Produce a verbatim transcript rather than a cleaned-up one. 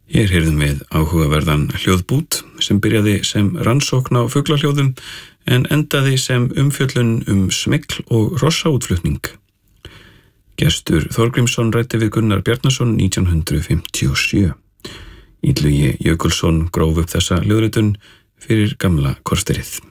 Hér heyrðum við áhugaverðan hljóðbút sem byrjaði sem rannsókn á fuglahljóðum en endaði sem umfjöllun um smygl og hrossaútflutning. Gestur Þorgrímsson ræddi við Gunnar Bjarnason nítján hundrað fimmtíu og sjö. Illugi Jökulsson gróf upp þessa hljóðritun fyrir gamla korterið.